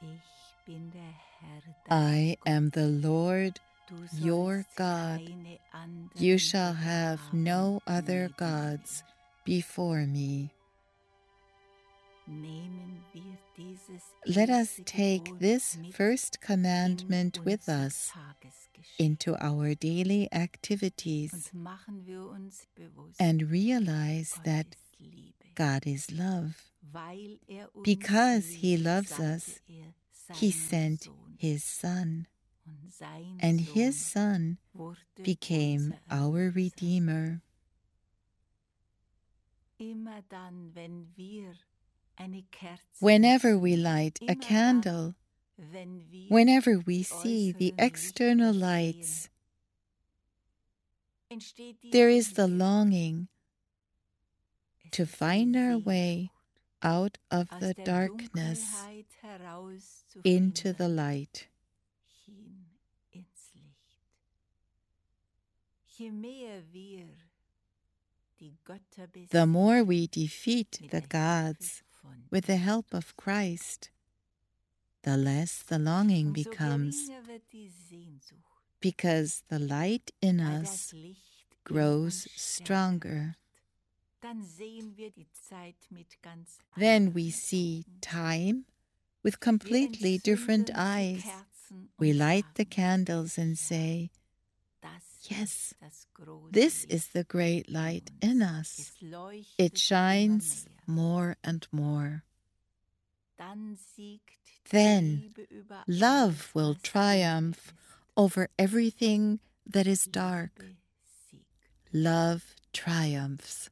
I am the Lord, your God. You shall have no other gods before me. Let us take this first commandment with us into our daily activities and realize that God is love. Because He loves us, He sent His Son, and His Son became our Redeemer. Whenever we light a candle, whenever we see the external lights, there is the longing to find our way out of the darkness into the light. The more we defeat the gods with the help of Christ, the less the longing becomes, because the light in us grows stronger. Then we see time with completely different eyes. We light the candles and say, yes, this is the great light in us. It shines more and more. Then love will triumph over everything that is dark. Love triumphs.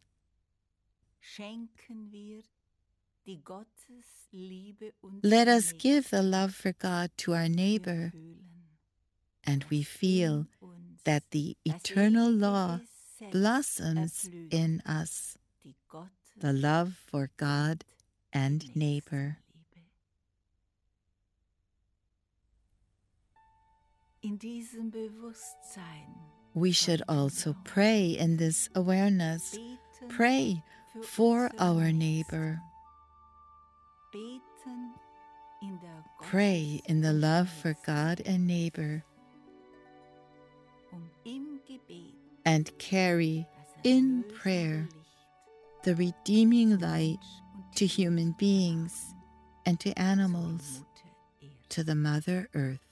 Let us give the love for God to our neighbor, and we feel that the eternal law blossoms in us, the love for God and neighbor. We should also pray in this awareness. Pray for our neighbor. Pray in the love for God and neighbor, and carry in prayer the redeeming light to human beings and to animals, to the Mother Earth.